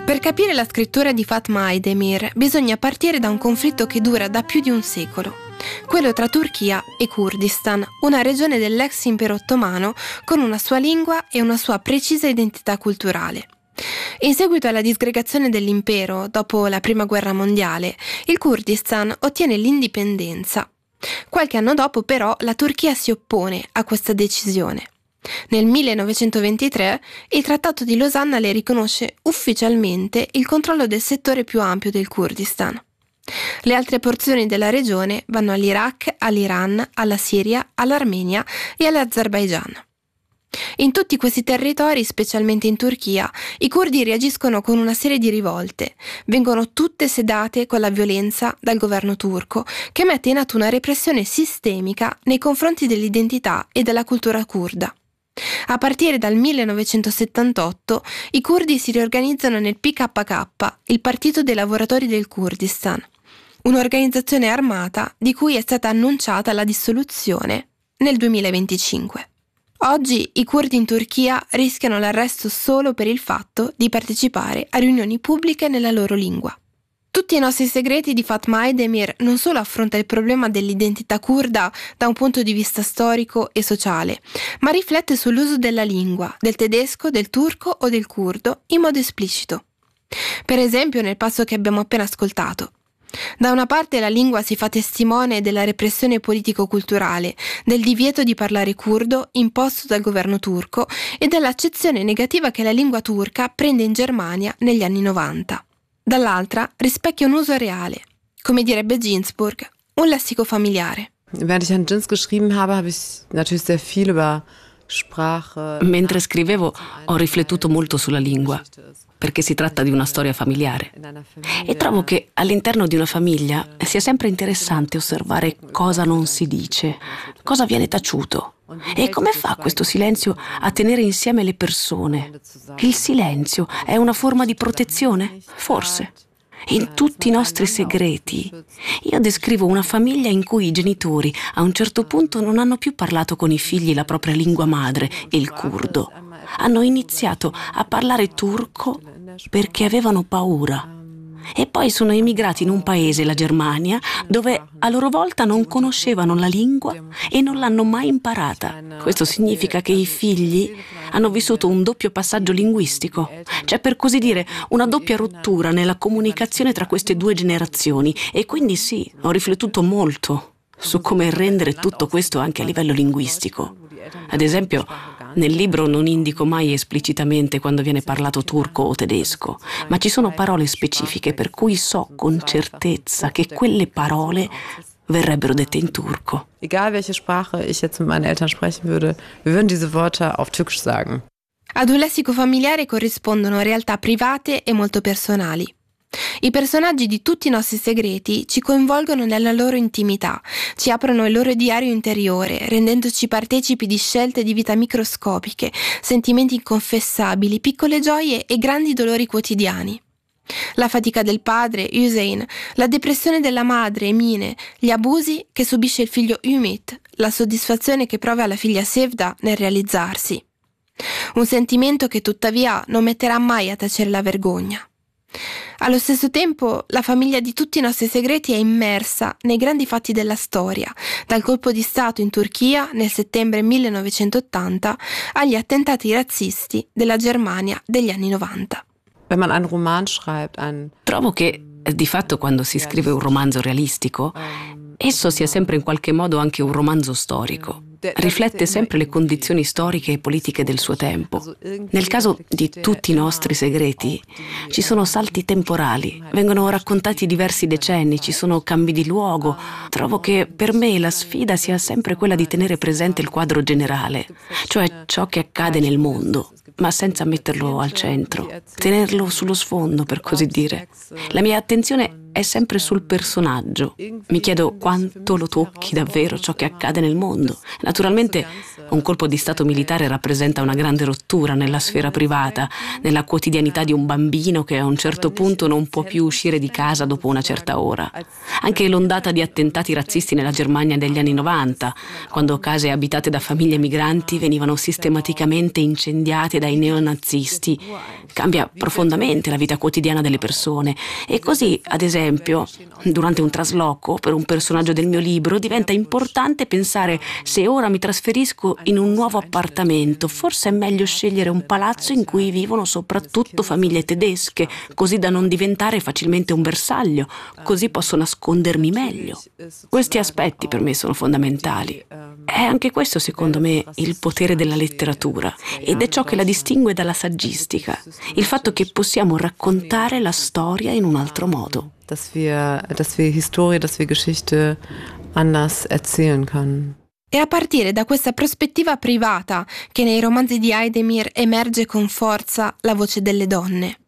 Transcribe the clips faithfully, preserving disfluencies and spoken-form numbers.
Per capire la scrittura di Fatma Aydemir bisogna partire da un conflitto che dura da più di un secolo, quello tra Turchia e Kurdistan, una regione dell'ex impero ottomano con una sua lingua e una sua precisa identità culturale. In seguito alla disgregazione dell'impero, dopo la Prima Guerra Mondiale, il Kurdistan ottiene l'indipendenza. Qualche anno dopo, però, la Turchia si oppone a questa decisione. Nel millenovecentoventitré il Trattato di Losanna le riconosce ufficialmente il controllo del settore più ampio del Kurdistan. Le altre porzioni della regione vanno all'Iraq, all'Iran, alla Siria, all'Armenia e all'Azerbaigian. In tutti questi territori, specialmente in Turchia, i curdi reagiscono con una serie di rivolte. Vengono tutte sedate con la violenza dal governo turco, che mette in atto una repressione sistemica nei confronti dell'identità e della cultura curda. A partire dal millenovecentosettantotto i curdi si riorganizzano nel P K K, il Partito dei Lavoratori del Kurdistan, un'organizzazione armata di cui è stata annunciata la dissoluzione nel duemilaventicinque. Oggi i curdi in Turchia rischiano l'arresto solo per il fatto di partecipare a riunioni pubbliche nella loro lingua. Tutti i nostri segreti di Fatma Aydemir non solo affronta il problema dell'identità curda da un punto di vista storico e sociale, ma riflette sull'uso della lingua, del tedesco, del turco o del curdo in modo esplicito. Per esempio nel passo che abbiamo appena ascoltato. Da una parte la lingua si fa testimone della repressione politico-culturale, del divieto di parlare curdo imposto dal governo turco e dell'accezione negativa che la lingua turca prende in Germania negli anni novanta. Dall'altra rispecchia un uso reale, come direbbe Ginsburg, un lessico familiare. Während ich an Jins geschrieben habe, habe ich natürlich sehr viel über Sprache. Mentre scrivevo ho riflettuto molto sulla lingua, perché si tratta di una storia familiare. E trovo che all'interno di una famiglia sia sempre interessante osservare cosa non si dice, cosa viene taciuto. E come fa questo silenzio a tenere insieme le persone? Il silenzio è una forma di protezione? Forse. In tutti i nostri segreti, io descrivo una famiglia in cui i genitori a un certo punto non hanno più parlato con i figli la propria lingua madre, il curdo. Hanno iniziato a parlare turco perché avevano paura. E poi sono emigrati in un paese, la Germania, dove a loro volta non conoscevano la lingua e non l'hanno mai imparata. Questo significa che i figli hanno vissuto un doppio passaggio linguistico, cioè per così dire una doppia rottura nella comunicazione tra queste due generazioni. E quindi sì, ho riflettuto molto su come rendere tutto questo anche a livello linguistico. Ad esempio, nel libro non indico mai esplicitamente quando viene parlato turco o tedesco, ma ci sono parole specifiche per cui so con certezza che quelle parole verrebbero dette in turco. Egal welche Sprache ich jetzt mit meinen Eltern sprechen würde, wir würden diese Wörter auf Türkisch sagen. Ad un lessico familiare corrispondono realtà private e molto personali. I personaggi di tutti i nostri segreti ci coinvolgono nella loro intimità, ci aprono il loro diario interiore, rendendoci partecipi di scelte di vita microscopiche, sentimenti inconfessabili, piccole gioie e grandi dolori quotidiani. La fatica del padre, Hüseyin, la depressione della madre, Emine, gli abusi che subisce il figlio Ümit, la soddisfazione che prova la figlia Sevda nel realizzarsi. Un sentimento che tuttavia non metterà mai a tacere la vergogna. Allo stesso tempo, la famiglia di tutti i nostri segreti è immersa nei grandi fatti della storia, dal colpo di Stato in Turchia nel settembre millenovecentottanta agli attentati razzisti della Germania degli anni novanta. Wenn man einen Roman schreibt, ein... Trovo che, di fatto, quando si scrive un romanzo realistico, esso sia sempre in qualche modo anche un romanzo storico. Riflette sempre le condizioni storiche e politiche del suo tempo. Nel caso di tutti i nostri segreti, ci sono salti temporali, vengono raccontati diversi decenni, ci sono cambi di luogo. Trovo che per me la sfida sia sempre quella di tenere presente il quadro generale, cioè ciò che accade nel mondo, ma senza metterlo al centro, tenerlo sullo sfondo, per così dire. La mia attenzione è sempre sul personaggio. Mi chiedo quanto lo tocchi davvero ciò che accade nel mondo. Naturalmente un colpo di stato militare rappresenta una grande rottura nella sfera privata, nella quotidianità di un bambino che a un certo punto non può più uscire di casa dopo una certa ora. Anche l'ondata di attentati razzisti nella Germania degli anni novanta, quando case abitate da famiglie migranti venivano sistematicamente incendiate dai neonazisti, cambia profondamente la vita quotidiana delle persone. E così, ad esempio, durante un trasloco per un personaggio del mio libro diventa importante pensare: se ora mi trasferisco in un nuovo appartamento, forse è meglio scegliere un palazzo in cui vivono soprattutto famiglie tedesche, così da non diventare facilmente un bersaglio, così posso nascondermi meglio. Questi aspetti per me sono fondamentali. È anche questo, secondo me, il potere della letteratura, ed è ciò che la distingue dalla saggistica, il fatto che possiamo raccontare la storia in un altro modo. Dass wir, dass wir Historie, dass wir Geschichte anders erzählen können. È a partire da questa prospettiva privata che nei romanzi di Heidemir emerge con forza la voce delle donne.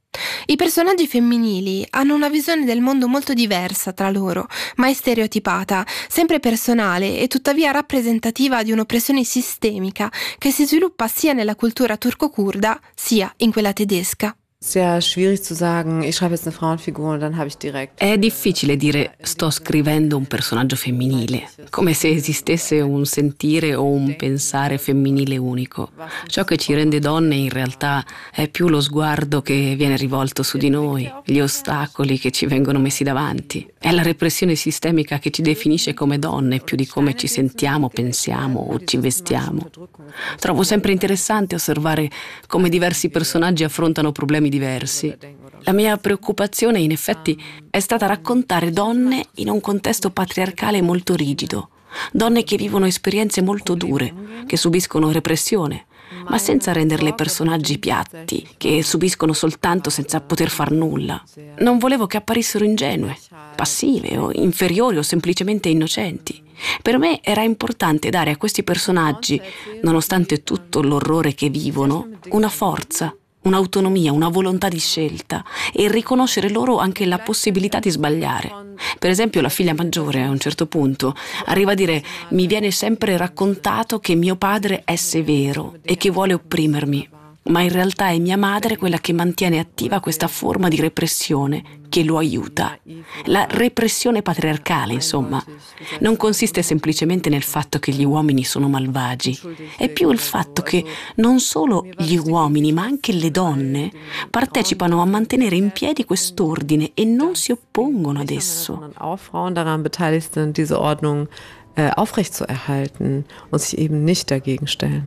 I personaggi femminili hanno una visione del mondo molto diversa tra loro, mai stereotipata, sempre personale e tuttavia rappresentativa di un'oppressione sistemica che si sviluppa sia nella cultura turco-curda sia in quella tedesca. Sehr schwierig zu sagen, ich schreibe jetzt eine Frauenfigur und dann habe ich direkt. È difficile dire sto scrivendo un personaggio femminile, come se esistesse un sentire o un pensare femminile unico. Ciò che ci rende donne in realtà è più lo sguardo che viene rivolto su di noi, gli ostacoli che ci vengono messi davanti. È la repressione sistemica che ci definisce come donne più di come ci sentiamo, pensiamo o ci vestiamo. Trovo sempre interessante osservare come diversi personaggi affrontano problemi diversi. La mia preoccupazione, in effetti, è stata raccontare donne in un contesto patriarcale molto rigido, donne che vivono esperienze molto dure, che subiscono repressione, ma senza renderle personaggi piatti, che subiscono soltanto senza poter far nulla. Non volevo che apparissero ingenue, passive o inferiori o semplicemente innocenti. Per me era importante dare a questi personaggi, nonostante tutto l'orrore che vivono, una forza, un'autonomia, una volontà di scelta e riconoscere loro anche la possibilità di sbagliare. Per esempio la figlia maggiore a un certo punto arriva a dire: mi viene sempre raccontato che mio padre è severo e che vuole opprimermi, ma in realtà è mia madre quella che mantiene attiva questa forma di repressione che lo aiuta. La repressione patriarcale, insomma, non consiste semplicemente nel fatto che gli uomini sono malvagi, è più il fatto che non solo gli uomini ma anche le donne partecipano a mantenere in piedi quest'ordine e non si oppongono ad esso. Auch Frauen daran beteiligt sind, diese Ordnung äh, aufrechtzuerhalten und sich eben nicht dagegen stellen.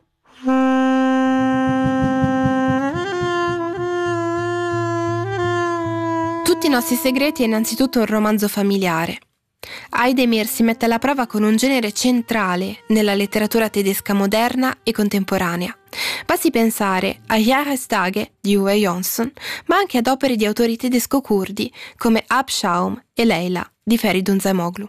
Tutti i nostri segreti è innanzitutto un romanzo familiare. Heidemir si mette alla prova con un genere centrale nella letteratura tedesca moderna e contemporanea. Basti pensare a Jahrestage di Uwe Johnson, ma anche ad opere di autori tedesco-curdi come Abschaum e Leila di Feridun Zaimoglu.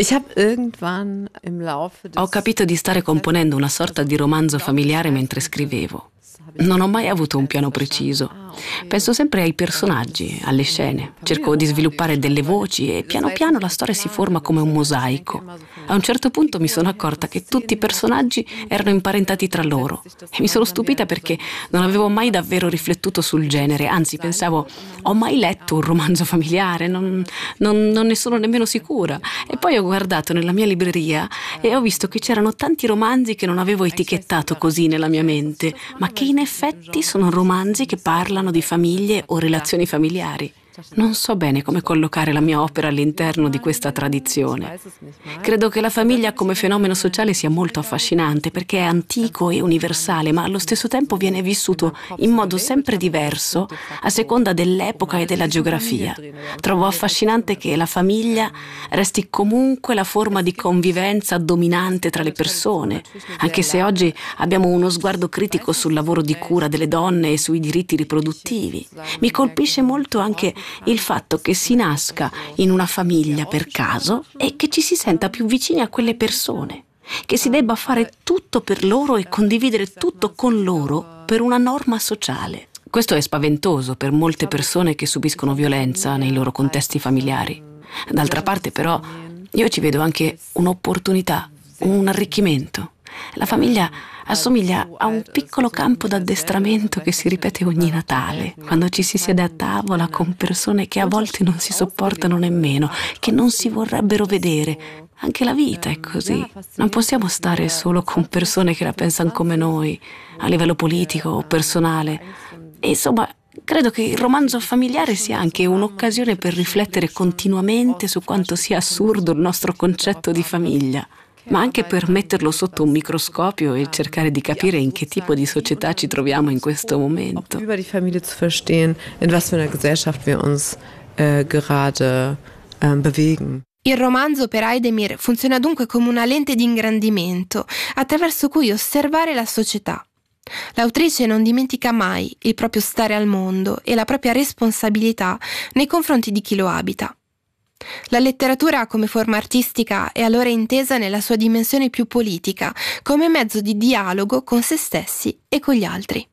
Ho capito di stare componendo una sorta di romanzo familiare mentre scrivevo. Non ho mai avuto un piano preciso. Penso sempre ai personaggi, alle scene. Cerco di sviluppare delle voci e piano piano la storia si forma come un mosaico. A un certo punto mi sono accorta che tutti i personaggi erano imparentati tra loro e mi sono stupita perché non avevo mai davvero riflettuto sul genere. Anzi, pensavo: ho mai letto un romanzo familiare? Non, non, non ne sono nemmeno sicura. E poi ho guardato nella mia libreria e ho visto che c'erano tanti romanzi che non avevo etichettato così nella mia mente, ma che in effetti sono romanzi che parlano di famiglie o relazioni familiari. Non so bene come collocare la mia opera all'interno di questa tradizione. Credo che la famiglia come fenomeno sociale sia molto affascinante perché è antico e universale, ma allo stesso tempo viene vissuto in modo sempre diverso a seconda dell'epoca e della geografia. Trovo affascinante che la famiglia resti comunque la forma di convivenza dominante tra le persone, anche se oggi abbiamo uno sguardo critico sul lavoro di cura delle donne e sui diritti riproduttivi. Mi colpisce molto anche il fatto che si nasca in una famiglia per caso e che ci si senta più vicini a quelle persone, che si debba fare tutto per loro e condividere tutto con loro per una norma sociale. Questo è spaventoso per molte persone che subiscono violenza nei loro contesti familiari. D'altra parte, però, io ci vedo anche un'opportunità, un arricchimento. La famiglia assomiglia a un piccolo campo d'addestramento che si ripete ogni Natale, quando ci si siede a tavola con persone che a volte non si sopportano nemmeno, che non si vorrebbero vedere. Anche la vita è così. Non possiamo stare solo con persone che la pensano come noi, a livello politico o personale. E insomma, credo che il romanzo familiare sia anche un'occasione per riflettere continuamente su quanto sia assurdo il nostro concetto di famiglia, ma anche per metterlo sotto un microscopio e cercare di capire in che tipo di società ci troviamo in questo momento. Über die Familie zu verstehen, in was für einer Gesellschaft wir uns äh, gerade äh, bewegen. Il romanzo per Aydemir funziona dunque come una lente di ingrandimento attraverso cui osservare la società. L'autrice non dimentica mai il proprio stare al mondo e la propria responsabilità nei confronti di chi lo abita. La letteratura come forma artistica è allora intesa nella sua dimensione più politica, come mezzo di dialogo con se stessi e con gli altri.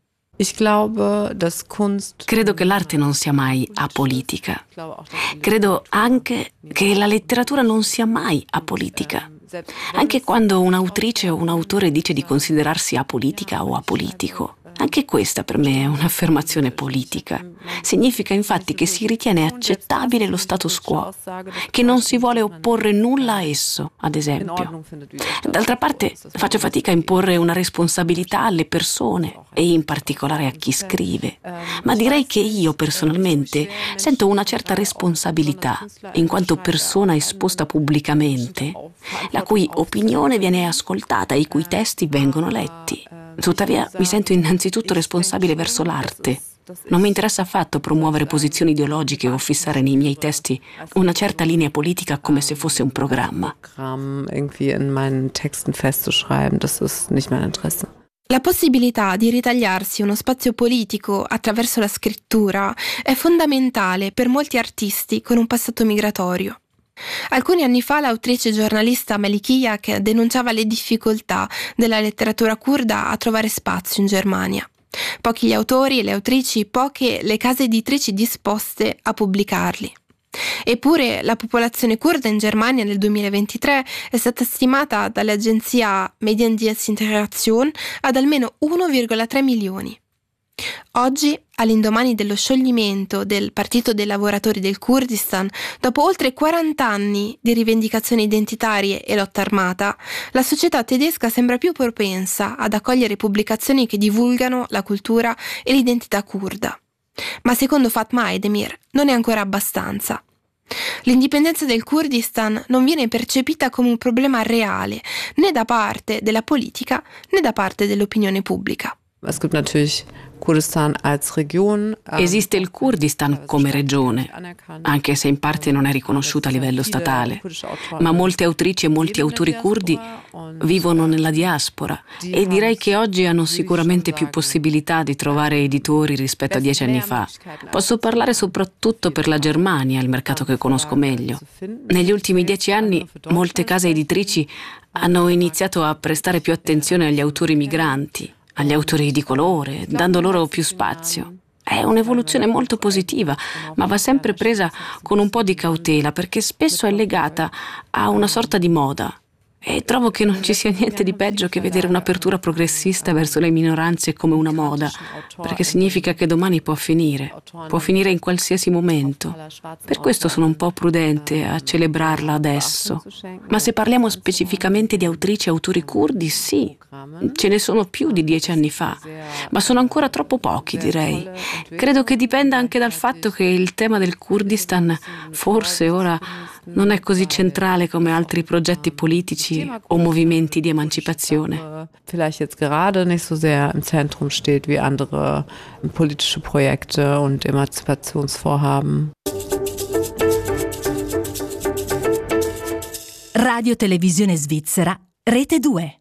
Credo che l'arte non sia mai apolitica. Credo anche che la letteratura non sia mai apolitica. Anche quando un'autrice o un autore dice di considerarsi apolitica o apolitico. Anche questa per me è un'affermazione politica. Significa infatti che si ritiene accettabile lo status quo, che non si vuole opporre nulla a esso, ad esempio. D'altra parte faccio fatica a imporre una responsabilità alle persone e in particolare a chi scrive, ma direi che io personalmente sento una certa responsabilità in quanto persona esposta pubblicamente, la cui opinione viene ascoltata e i cui testi vengono letti. Tuttavia mi sento innanzitutto responsabile verso l'arte. Non mi interessa affatto promuovere posizioni ideologiche o fissare nei miei testi una certa linea politica come se fosse un programma. La possibilità di ritagliarsi uno spazio politico attraverso la scrittura è fondamentale per molti artisti con un passato migratorio. Alcuni anni fa l'autrice e giornalista Melikiak denunciava le difficoltà della letteratura curda a trovare spazio in Germania. Pochi gli autori e le autrici, poche le case editrici disposte a pubblicarli. Eppure la popolazione curda in Germania nel duemilaventitré è stata stimata dall'agenzia Mediendienstintegration ad almeno uno virgola tre milioni. Oggi, all'indomani dello scioglimento del Partito dei Lavoratori del Kurdistan, dopo oltre quaranta anni di rivendicazioni identitarie e lotta armata, la società tedesca sembra più propensa ad accogliere pubblicazioni che divulgano la cultura e l'identità curda. Ma secondo Fatma Aydemir non è ancora abbastanza. L'indipendenza del Kurdistan non viene percepita come un problema reale, né da parte della politica né da parte dell'opinione pubblica. Es gibt natürlich Kurdistan als Region. Esiste il Kurdistan come regione, anche se in parte non è riconosciuta a livello statale, ma molte autrici e molti autori curdi vivono nella diaspora e direi che oggi hanno sicuramente più possibilità di trovare editori rispetto a dieci anni fa. Posso parlare soprattutto per la Germania, il mercato che conosco meglio. Negli ultimi dieci anni molte case editrici hanno iniziato a prestare più attenzione agli autori migranti, agli autori di colore, dando loro più spazio. È un'evoluzione molto positiva, ma va sempre presa con un po' di cautela perché spesso è legata a una sorta di moda. E trovo che non ci sia niente di peggio che vedere un'apertura progressista verso le minoranze come una moda, perché significa che domani può finire, può finire in qualsiasi momento. Per questo sono un po' prudente a celebrarla adesso. Ma se parliamo specificamente di autrici e autori curdi, sì, ce ne sono più di dieci anni fa, ma sono ancora troppo pochi, direi. Credo che dipenda anche dal fatto che il tema del Kurdistan forse ora non è così centrale come altri progetti politici o movimenti di emancipazione. Vielleicht jetzt gerade nicht so sehr im Zentrum steht wie andere politische Projekte und Emanzipationsvorhaben. Radio Televisione Svizzera, Rete due.